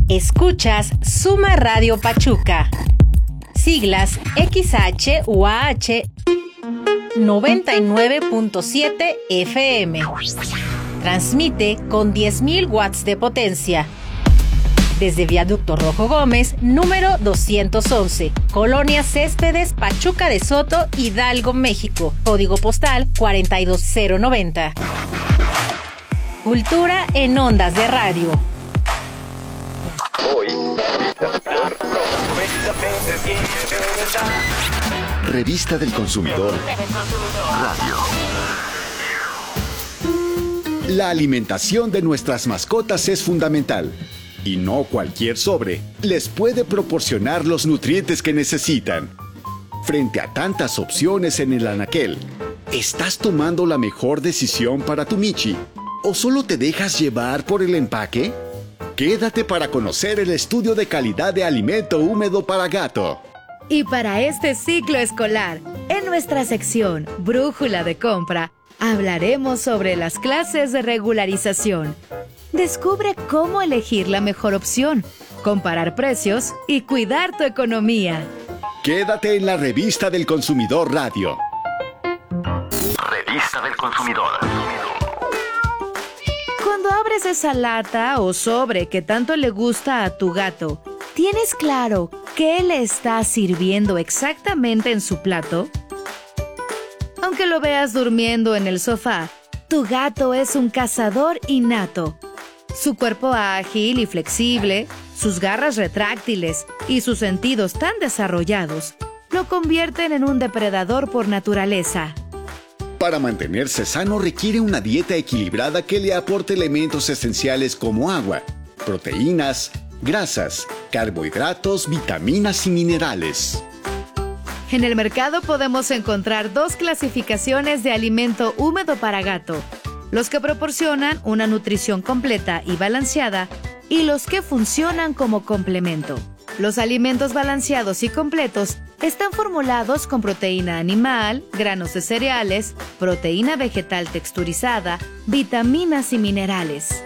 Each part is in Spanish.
Escuchas Suma Radio Pachuca. Siglas XH-UAH 99.7 FM. Transmite con 10.000 watts de potencia. Desde Viaducto Rojo Gómez, número 211, Colonia Céspedes, Pachuca de Soto, Hidalgo, México. Código postal 42090. Cultura en ondas de radio. Revista del Consumidor Radio. La alimentación de nuestras mascotas es fundamental. Y no cualquier sobre les puede proporcionar los nutrientes que necesitan. Frente a tantas opciones en el anaquel, ¿estás tomando la mejor decisión para tu Michi? ¿O solo te dejas llevar por el empaque? Quédate para conocer el estudio de calidad de alimento húmedo para gato. Y para este ciclo escolar, en nuestra sección Brújula de Compra, hablaremos sobre las clases de regularización. Descubre cómo elegir la mejor opción, comparar precios y cuidar tu economía. Quédate en la Revista del Consumidor Radio. Revista del Consumidor. Cuando abres esa lata o sobre que tanto le gusta a tu gato, ¿tienes claro qué le está sirviendo exactamente en su plato? Aunque lo veas durmiendo en el sofá, tu gato es un cazador innato. Su cuerpo ágil y flexible, sus garras retráctiles y sus sentidos tan desarrollados lo convierten en un depredador por naturaleza. Para mantenerse sano requiere una dieta equilibrada que le aporte elementos esenciales como agua, proteínas, grasas, carbohidratos, vitaminas y minerales. En el mercado podemos encontrar dos clasificaciones de alimento húmedo para gato: los que proporcionan una nutrición completa y balanceada y los que funcionan como complemento. Los alimentos balanceados y completos están formulados con proteína animal, granos de cereales, proteína vegetal texturizada, vitaminas y minerales.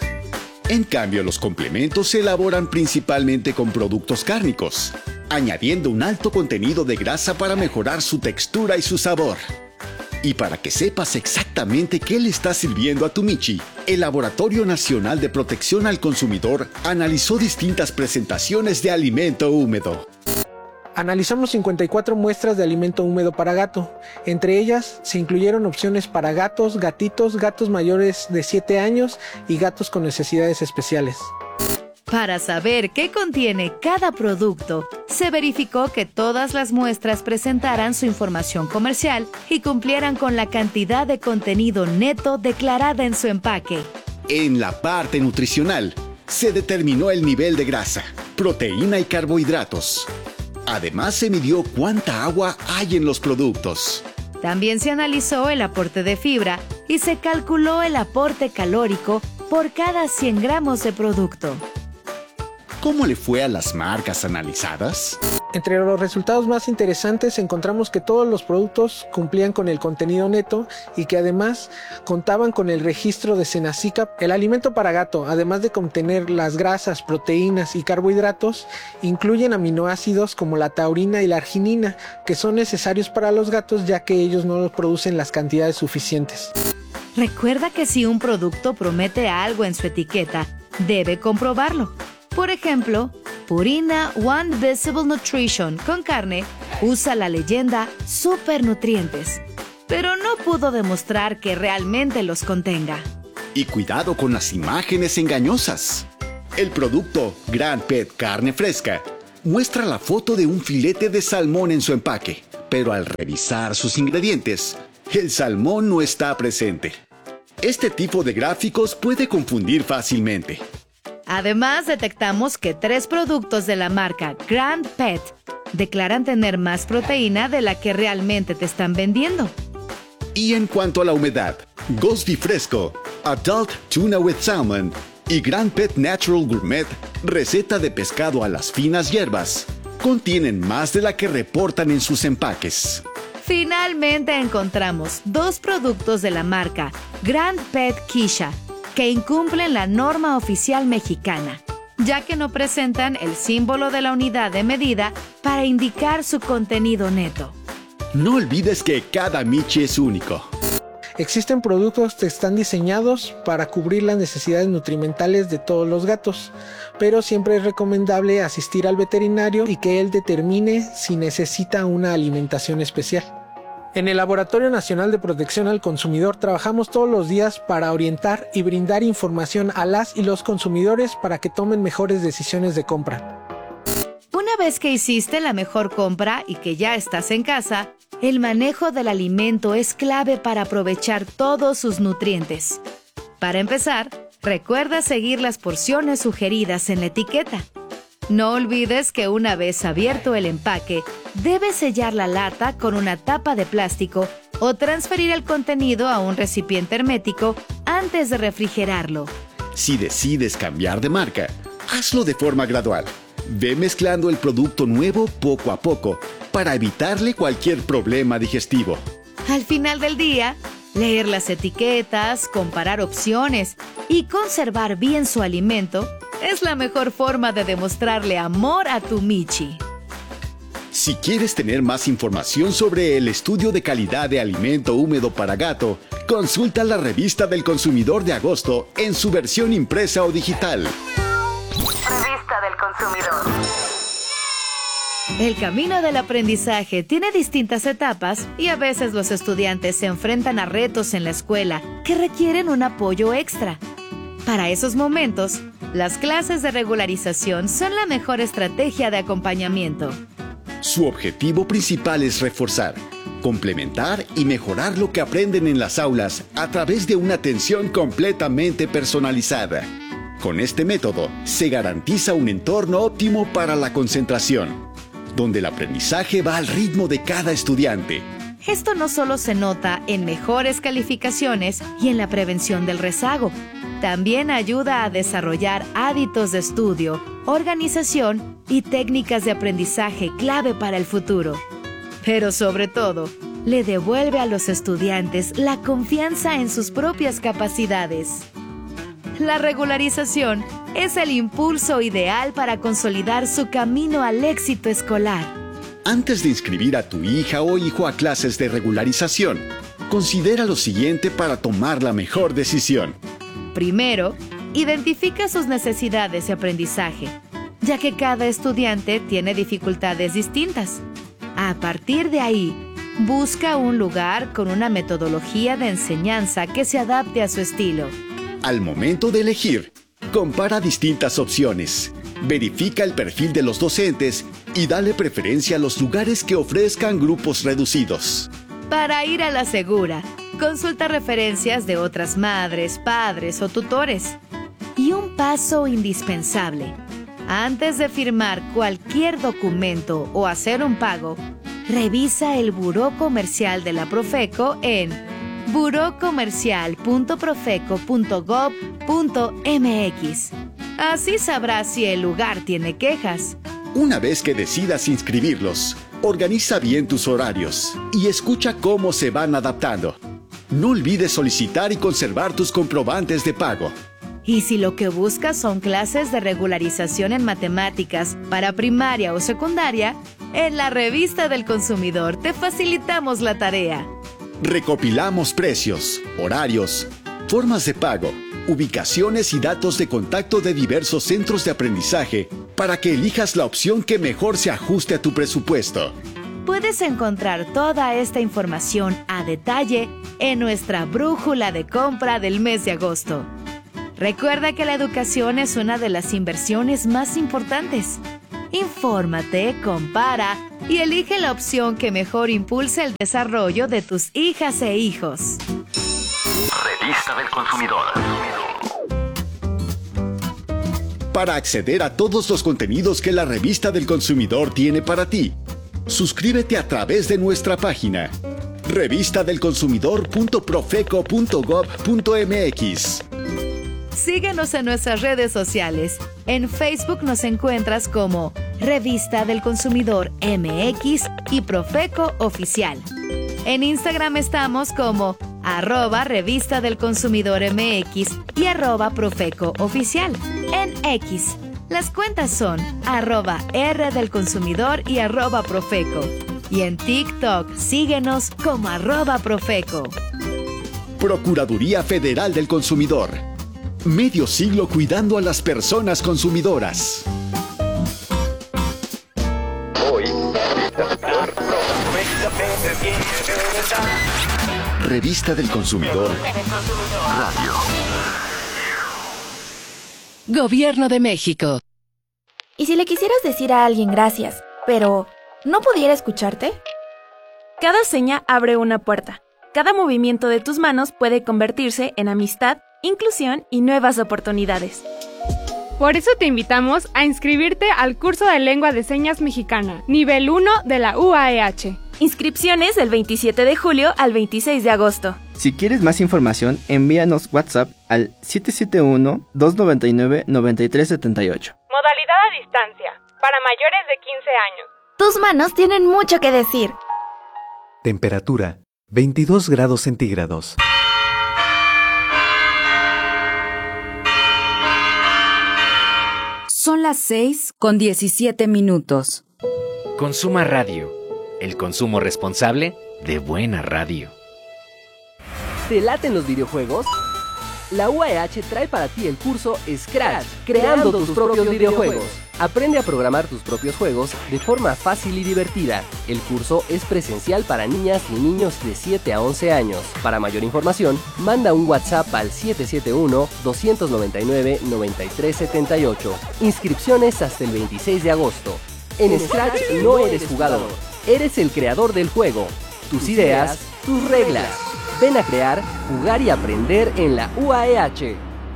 En cambio, los complementos se elaboran principalmente con productos cárnicos, añadiendo un alto contenido de grasa para mejorar su textura y su sabor. Y para que sepas exactamente qué le está sirviendo a tu Michi, el Laboratorio Nacional de Protección al Consumidor analizó distintas presentaciones de alimento húmedo. Analizamos 54 muestras de alimento húmedo para gato. Entre ellas se incluyeron opciones para gatos, gatitos, gatos mayores de 7 años y gatos con necesidades especiales. Para saber qué contiene cada producto, se verificó que todas las muestras presentaran su información comercial y cumplieran con la cantidad de contenido neto declarada en su empaque. En la parte nutricional, se determinó el nivel de grasa, proteína y carbohidratos. Además, se midió cuánta agua hay en los productos. También se analizó el aporte de fibra y se calculó el aporte calórico por cada 100 gramos de producto. ¿Cómo le fue a las marcas analizadas? Entre los resultados más interesantes encontramos que todos los productos cumplían con el contenido neto y que además contaban con el registro de Senasica. El alimento para gato, además de contener las grasas, proteínas y carbohidratos, incluyen aminoácidos como la taurina y la arginina, que son necesarios para los gatos ya que ellos no los producen las cantidades suficientes. Recuerda que si un producto promete algo en su etiqueta, debe comprobarlo. Por ejemplo, Purina One Visible Nutrition con carne usa la leyenda Supernutrientes, pero no pudo demostrar que realmente los contenga. Y cuidado con las imágenes engañosas. El producto Grand Pet Carne Fresca muestra la foto de un filete de salmón en su empaque, pero al revisar sus ingredientes, el salmón no está presente. Este tipo de gráficos puede confundir fácilmente. Además, detectamos que 3 productos de la marca Grand Pet declaran tener más proteína de la que realmente te están vendiendo. Y en cuanto a la humedad, Gosby Fresco, Adult Tuna with Salmon y Grand Pet Natural Gourmet, receta de pescado a las finas hierbas, contienen más de la que reportan en sus empaques. Finalmente encontramos 2 productos de la marca Grand Pet Kisha que incumplen la norma oficial mexicana. ya que no presentan el símbolo de la unidad de medida para indicar su contenido neto. No olvides que cada Michi es único. Existen productos que están diseñados para cubrir las necesidades nutrimentales de todos los gatos, pero siempre es recomendable asistir al veterinario y que él determine si necesita una alimentación especial. En el Laboratorio Nacional de Protección al Consumidor trabajamos todos los días para orientar y brindar información a las y los consumidores para que tomen mejores decisiones de compra. Una vez que hiciste la mejor compra y que ya estás en casa, el manejo del alimento es clave para aprovechar todos sus nutrientes. Para empezar, recuerda seguir las porciones sugeridas en la etiqueta. No olvides que una vez abierto el empaque, debes sellar la lata con una tapa de plástico o transferir el contenido a un recipiente hermético antes de refrigerarlo. Si decides cambiar de marca, hazlo de forma gradual. Ve mezclando el producto nuevo poco a poco para evitarle cualquier problema digestivo. Al final del día, leer las etiquetas, comparar opciones y conservar bien su alimento es la mejor forma de demostrarle amor a tu Michi. Si quieres tener más información sobre el estudio de calidad de alimento húmedo para gato, consulta la Revista del Consumidor de agosto en su versión impresa o digital. Revista del Consumidor. El camino del aprendizaje tiene distintas etapas y a veces los estudiantes se enfrentan a retos en la escuela que requieren un apoyo extra. Para esos momentos, las clases de regularización son la mejor estrategia de acompañamiento. Su objetivo principal es reforzar, complementar y mejorar lo que aprenden en las aulas a través de una atención completamente personalizada. Con este método, se garantiza un entorno óptimo para la concentración, donde el aprendizaje va al ritmo de cada estudiante. Esto no solo se nota en mejores calificaciones y en la prevención del rezago, también ayuda a desarrollar hábitos de estudio, organización y técnicas de aprendizaje clave para el futuro. Pero sobre todo, le devuelve a los estudiantes la confianza en sus propias capacidades. La regularización es el impulso ideal para consolidar su camino al éxito escolar. Antes de inscribir a tu hija o hijo a clases de regularización, considera lo siguiente para tomar la mejor decisión. Primero, identifica sus necesidades de aprendizaje, ya que cada estudiante tiene dificultades distintas. A partir de ahí, busca un lugar con una metodología de enseñanza que se adapte a su estilo. Al momento de elegir, compara distintas opciones, verifica el perfil de los docentes y dale preferencia a los lugares que ofrezcan grupos reducidos. Para ir a la segura, consulta referencias de otras madres, padres o tutores. Y un paso indispensable. Antes de firmar cualquier documento o hacer un pago, revisa el buró comercial de la Profeco en burocomercial.profeco.gov.mx. Así sabrás si el lugar tiene quejas. Una vez que decidas inscribirlos, organiza bien tus horarios y escucha cómo se van adaptando. No olvides solicitar y conservar tus comprobantes de pago. Y si lo que buscas son clases de regularización en matemáticas para primaria o secundaria, en la Revista del Consumidor te facilitamos la tarea. Recopilamos precios, horarios, formas de pago, ubicaciones y datos de contacto de diversos centros de aprendizaje para que elijas la opción que mejor se ajuste a tu presupuesto. Puedes encontrar toda esta información a detalle en nuestra brújula de compra del mes de agosto. Recuerda que la educación es una de las inversiones más importantes. Infórmate, compara y elige la opción que mejor impulse el desarrollo de tus hijas e hijos. Revista del Consumidor. Para acceder a todos los contenidos que la Revista del Consumidor tiene para ti, suscríbete a través de nuestra página revistadelconsumidor.profeco.gov.mx. Síguenos en nuestras redes sociales. En Facebook nos encuentras como Revista del Consumidor MX y Profeco Oficial. En Instagram estamos como @Revista del Consumidor MX y @Profeco Oficial. En X, Las cuentas son @R del Consumidor y @Profeco. Y en TikTok síguenos como @Profeco. Procuraduría Federal del Consumidor. Medio siglo cuidando a las personas consumidoras. Revista del Consumidor. Radio. Gobierno de México. ¿Y si le quisieras decir a alguien gracias, pero no pudiera escucharte? Cada seña abre una puerta. Cada movimiento de tus manos puede convertirse en amistad, inclusión y nuevas oportunidades. Por eso te invitamos a inscribirte al curso de Lengua de Señas Mexicana, nivel 1 de la UAEH. Inscripciones del 27 de julio al 26 de agosto. Si quieres más información, envíanos WhatsApp al 771-299-9378. Modalidad a distancia, para mayores de 15 años. Tus manos tienen mucho que decir. Temperatura, 22 grados centígrados. Son las 6:17. Consuma Radio, el consumo responsable de buena radio. ¿Te laten los videojuegos? La UAEH trae para ti el curso Scratch, creando tus propios videojuegos. Aprende a programar tus propios juegos de forma fácil y divertida. El curso es presencial para niñas y niños de 7 a 11 años. Para mayor información, manda un WhatsApp al 771-299-9378. Inscripciones hasta el 26 de agosto. En Scratch no eres jugador, eres el creador del juego. Tus ideas, tus reglas. Ven a crear, jugar y aprender en la UAEH.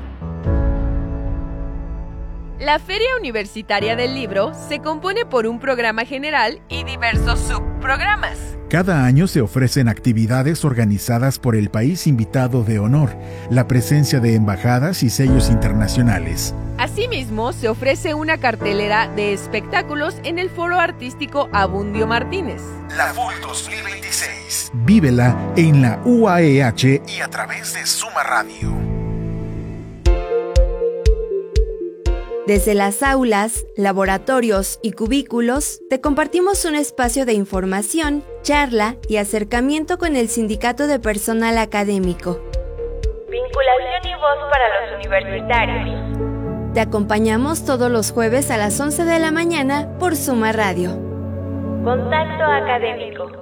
La Feria Universitaria del Libro se compone por un programa general y diversos subprogramas. Cada año se ofrecen actividades organizadas por el país invitado de honor, la presencia de embajadas y sellos internacionales. Asimismo, se ofrece una cartelera de espectáculos en el Foro Artístico Abundio Martínez. La FUL 2026. Vívela en la UAEH y a través de Suma Radio. Desde las aulas, laboratorios y cubículos, te compartimos un espacio de información, charla y acercamiento con el Sindicato de Personal Académico. Vinculación y voz para los universitarios. Te acompañamos todos los jueves a las 11 de la mañana por Suma Radio. Contacto académico.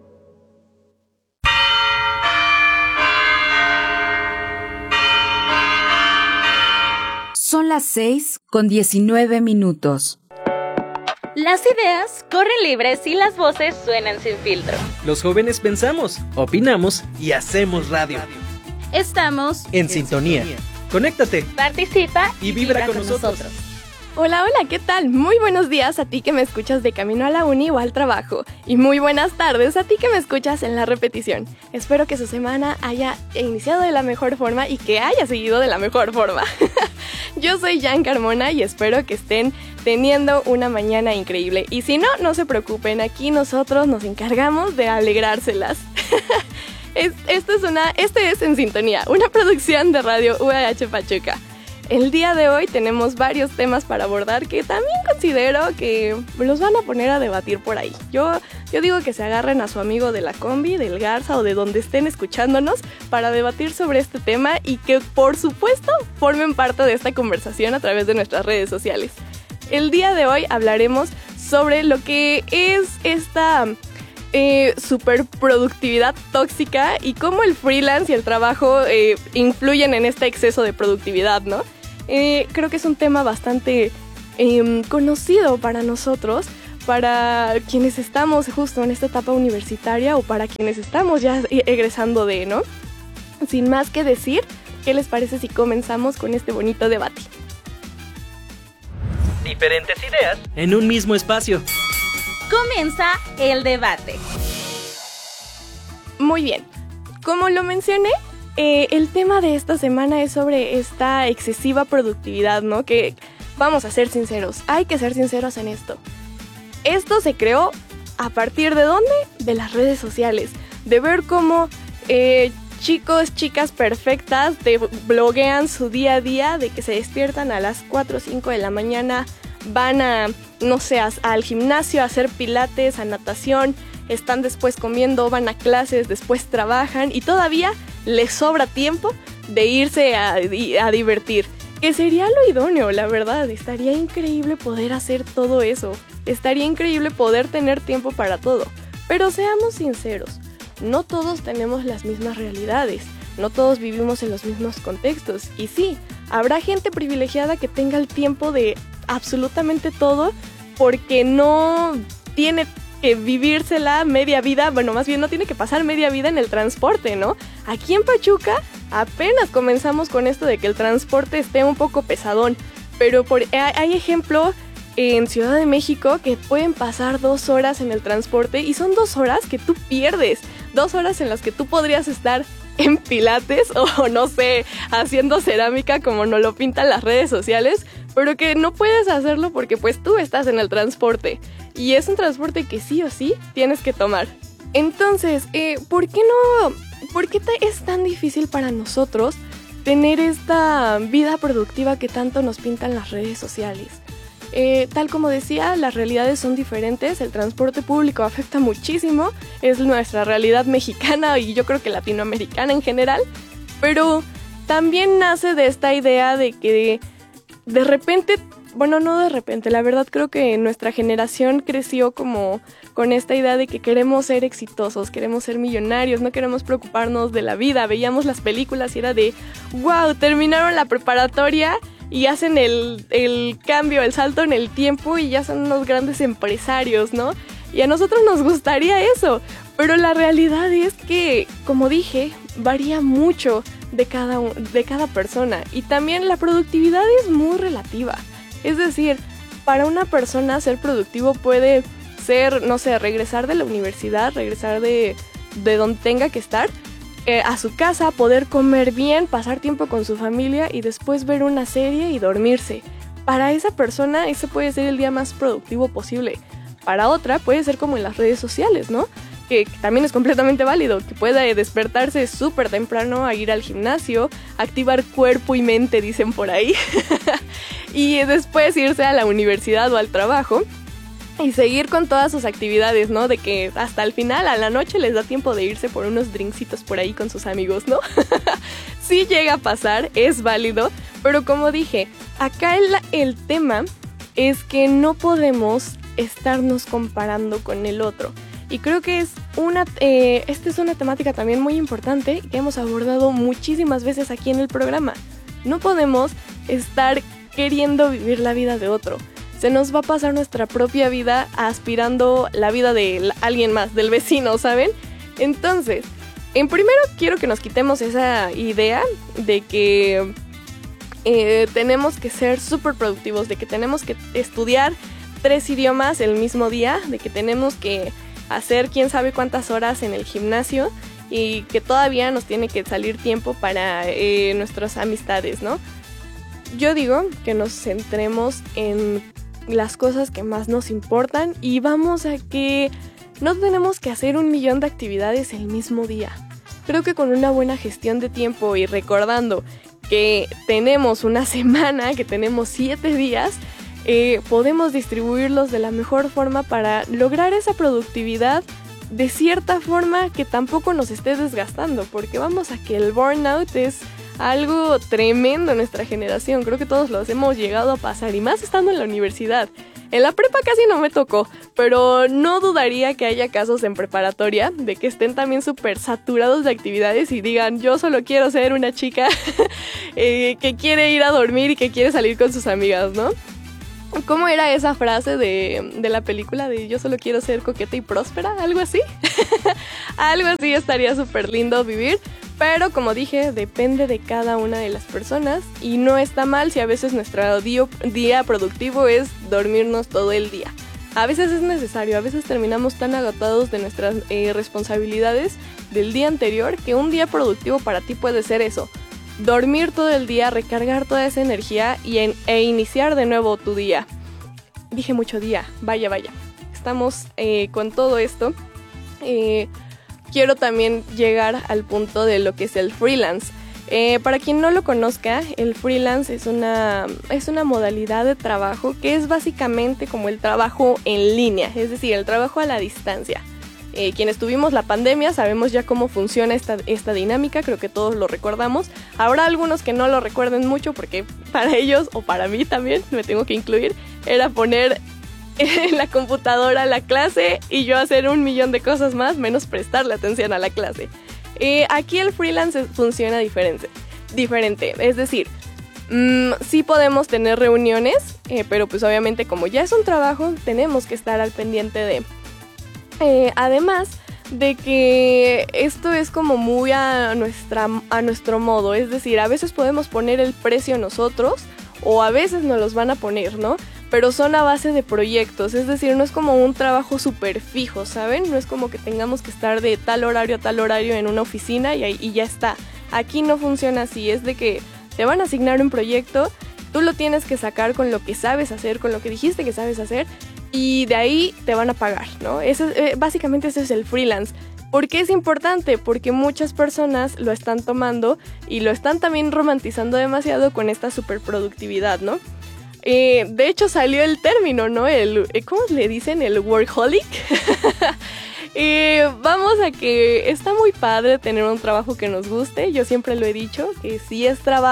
Son las 6:19. Las ideas corren libres y las voces suenan sin filtro. Los jóvenes pensamos, opinamos y hacemos radio. Estamos en sintonía. Conéctate, participa y vibra con nosotros. Hola, ¿qué tal? Muy buenos días a ti que me escuchas de camino a la uni o al trabajo. Y muy buenas tardes a ti que me escuchas en la repetición. Espero que su semana haya iniciado de la mejor forma y que haya seguido de la mejor forma. Yo soy Jan Carmona y espero que estén teniendo una mañana increíble. Y si no, no se preocupen, aquí nosotros nos encargamos de alegrárselas. Este es En Sintonía, una producción de Radio UAEH Pachuca. El día de hoy tenemos varios temas para abordar que también considero que los van a poner a debatir por ahí. Yo digo que se agarren a su amigo de la combi, del Garza o de donde estén escuchándonos para debatir sobre este tema y que por supuesto formen parte de esta conversación a través de nuestras redes sociales. El día de hoy hablaremos sobre lo que es esta superproductividad tóxica y cómo el freelance y el trabajo influyen en este exceso de productividad, ¿no? Creo que es un tema bastante conocido para nosotros, para quienes estamos justo en esta etapa universitaria o para quienes estamos ya egresando de, ¿no? Sin más que decir, ¿qué les parece si comenzamos con este bonito debate? Diferentes ideas en un mismo espacio. Comienza el debate. Muy bien, como lo mencioné, el tema de esta semana es sobre esta excesiva productividad, ¿no? Que vamos a ser sinceros, hay que ser sinceros en esto. Esto se creó a partir de ¿dónde? De las redes sociales, de ver cómo chicos, chicas perfectas, te bloguean su día a día, de que se despiertan a las 4 o 5 de la mañana, van a, no sé, al gimnasio a hacer pilates, a natación, están después comiendo, van a clases, después trabajan y todavía les sobra tiempo de irse a divertir. Que sería lo idóneo, la verdad. Estaría increíble poder hacer todo eso. Estaría increíble poder tener tiempo para todo. Pero seamos sinceros, no todos tenemos las mismas realidades. No todos vivimos en los mismos contextos. Y sí, habrá gente privilegiada que tenga el tiempo de absolutamente todo porque no tiene que vivírsela media vida, bueno, más bien no tiene que pasar media vida en el transporte, ¿no? Aquí en Pachuca apenas comenzamos con esto de que el transporte esté un poco pesadón, pero hay ejemplo en Ciudad de México que pueden pasar 2 horas en el transporte y son 2 horas que tú pierdes, 2 horas en las que tú podrías estar en pilates o no sé, haciendo cerámica como nos lo pintan las redes sociales, pero que no puedes hacerlo porque pues tú estás en el transporte y es un transporte que sí o sí tienes que tomar. Entonces, ¿por qué es tan difícil para nosotros tener esta vida productiva que tanto nos pintan las redes sociales? Tal como decía, las realidades son diferentes, el transporte público afecta muchísimo, es nuestra realidad mexicana y yo creo que latinoamericana en general, pero también nace de esta idea de que de repente, bueno, no de repente, la verdad creo que nuestra generación creció como con esta idea de que queremos ser exitosos, queremos ser millonarios, no queremos preocuparnos de la vida. Veíamos las películas y era de, wow, terminaron la preparatoria y hacen el cambio, el salto en el tiempo y ya son unos grandes empresarios, ¿no? Y a nosotros nos gustaría eso, pero la realidad es que, como dije, varía mucho de cada persona y también la productividad es muy relativa. Es decir, para una persona ser productivo puede ser, no sé, regresar de la universidad, regresar de donde tenga que estar, a su casa, poder comer bien, pasar tiempo con su familia y después ver una serie y dormirse. Para esa persona ese puede ser el día más productivo posible. Para otra puede ser como en las redes sociales, ¿no? Que también es completamente válido, que pueda despertarse súper temprano a ir al gimnasio, activar cuerpo y mente, dicen por ahí, y después irse a la universidad o al trabajo y seguir con todas sus actividades, ¿no? De que hasta el final, a la noche, les da tiempo de irse por unos drinkcitos por ahí con sus amigos, ¿no? Sí llega a pasar, es válido, pero como dije, acá el tema es que no podemos estarnos comparando con el otro. Y creo que esta es una temática también muy importante que hemos abordado muchísimas veces aquí en el programa. No podemos estar queriendo vivir la vida de otro. Se nos va a pasar nuestra propia vida aspirando la vida de alguien más, del vecino, ¿saben? Entonces, en primero quiero que nos quitemos esa idea de que tenemos que ser súper productivos, de que tenemos que estudiar 3 idiomas el mismo día, de que tenemos que hacer quién sabe cuántas horas en el gimnasio y que todavía nos tiene que salir tiempo para nuestras amistades, ¿no? Yo digo que nos centremos en las cosas que más nos importan y vamos a que no tenemos que hacer 1,000,000 de actividades el mismo día. Creo que con una buena gestión de tiempo y recordando que tenemos una semana, que tenemos 7 días, podemos distribuirlos de la mejor forma para lograr esa productividad de cierta forma que tampoco nos esté desgastando, porque vamos a que el burnout es algo tremendo en nuestra generación. Creo que todos los hemos llegado a pasar y más estando en la universidad. En la prepa casi no me tocó, pero no dudaría que haya casos en preparatoria de que estén también súper saturados de actividades y digan, yo solo quiero ser una chica que quiere ir a dormir y que quiere salir con sus amigas, ¿no? ¿Cómo era esa frase de la película de yo solo quiero ser coqueta y próspera? ¿Algo así? Algo así estaría súper lindo vivir. Pero como dije, depende de cada una de las personas y no está mal si a veces nuestro día productivo es dormirnos todo el día. A veces es necesario, a veces terminamos tan agotados de nuestras responsabilidades del día anterior que un día productivo para ti puede ser eso. Dormir todo el día, recargar toda esa energía e iniciar de nuevo tu día. Dije mucho día, vaya. Estamos con todo esto. quiero también llegar al punto de lo que es el freelance. Para quien no lo conozca, el freelance es una modalidad de trabajo que es básicamente como el trabajo en línea, es decir, el trabajo a la distancia. Quienes tuvimos la pandemia sabemos ya cómo funciona esta dinámica, creo que todos lo recordamos. Habrá algunos que no lo recuerden mucho porque para ellos, o para mí también, me tengo que incluir, era poner en la computadora la clase y yo hacer 1,000,000 de cosas más menos prestarle atención a la clase. Aquí el freelance funciona diferente, es decir, sí podemos tener reuniones, pero pues obviamente como ya es un trabajo tenemos que estar al pendiente de... además de que esto es como muy a nuestro modo, es decir, a veces podemos poner el precio nosotros o a veces nos los van a poner, ¿no? Pero son a base de proyectos, es decir, no es como un trabajo súper fijo, ¿saben? No es como que tengamos que estar de tal horario a tal horario en una oficina y ya está. Aquí no funciona así, es de que te van a asignar un proyecto, tú lo tienes que sacar con lo que sabes hacer, con lo que dijiste que sabes hacer, y de ahí te van a pagar, ¿no? Básicamente ese es el freelance. ¿Por qué es importante? Porque muchas personas lo están tomando y lo están también romantizando demasiado con esta superproductividad, ¿no? De hecho salió el término, ¿no? ¿Cómo le dicen? El workaholic. Vamos a que está muy padre tener un trabajo que nos guste. Yo siempre lo he dicho, que si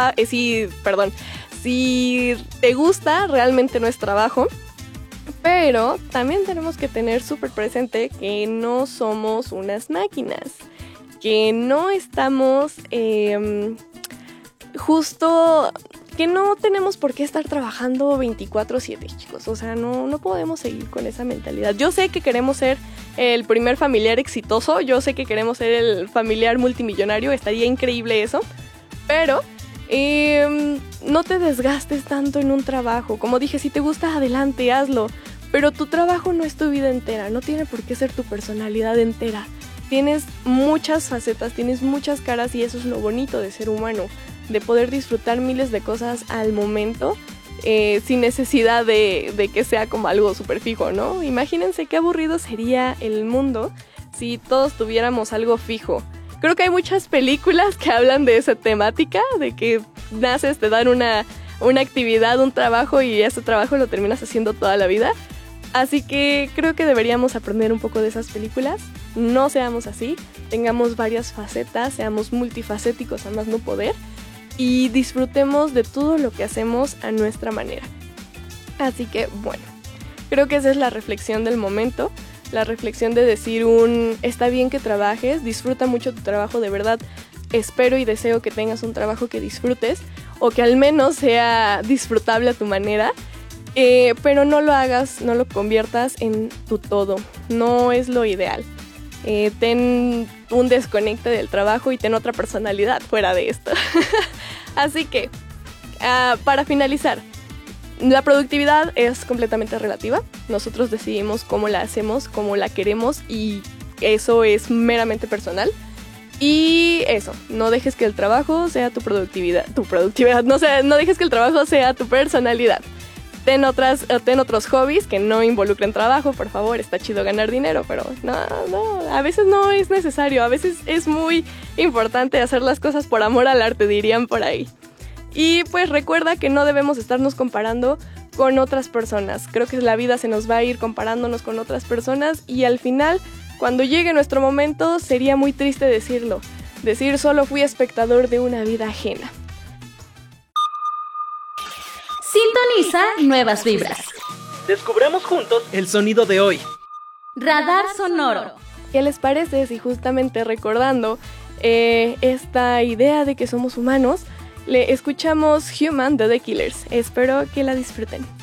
te gusta, realmente no es trabajo. Pero también tenemos que tener súper presente que no somos unas máquinas, que no estamos que no tenemos por qué estar trabajando 24/7, chicos. O sea, no podemos seguir con esa mentalidad. Yo sé que queremos ser el primer familiar exitoso, yo sé que queremos ser el familiar multimillonario, estaría increíble eso, pero no te desgastes tanto en un trabajo. Como dije, si te gusta, adelante, hazlo. Pero tu trabajo no es tu vida entera, no tiene por qué ser tu personalidad entera. Tienes muchas facetas, tienes muchas caras y eso es lo bonito de ser humano, de poder disfrutar miles de cosas al momento, sin necesidad de que sea como algo súper fijo, ¿no? Imagínense qué aburrido sería el mundo si todos tuviéramos algo fijo. Creo que hay muchas películas que hablan de esa temática, de que naces, te dan una actividad, un trabajo y ese trabajo lo terminas haciendo toda la vida. Así que creo que deberíamos aprender un poco de esas películas. No seamos así, tengamos varias facetas, seamos multifacéticos a más no poder y disfrutemos de todo lo que hacemos a nuestra manera. Así que bueno, creo que esa es la reflexión del momento, la reflexión de decir está bien que trabajes, disfruta mucho tu trabajo, de verdad espero y deseo que tengas un trabajo que disfrutes o que al menos sea disfrutable a tu manera. Pero no lo hagas, no lo conviertas en tu todo, no es lo ideal. Ten un desconecte del trabajo y ten otra personalidad fuera de esto. Así que, para finalizar, la productividad es completamente relativa. Nosotros decidimos cómo la hacemos, cómo la queremos y eso es meramente personal. Y eso, no dejes que el trabajo sea tu productividad, no dejes que el trabajo sea tu personalidad. Ten otros hobbies que no involucren trabajo, por favor, está chido ganar dinero, pero no, a veces no es necesario, a veces es muy importante hacer las cosas por amor al arte, dirían por ahí. Y pues recuerda que no debemos estarnos comparando con otras personas, creo que la vida se nos va a ir comparándonos con otras personas y al final, cuando llegue nuestro momento, sería muy triste decir solo fui espectador de una vida ajena. Sintoniza nuevas vibras. Descubramos juntos el sonido de hoy. Radar sonoro. ¿Qué les parece si justamente recordando esta idea de que somos humanos, le escuchamos Human de The Killers? Espero que la disfruten.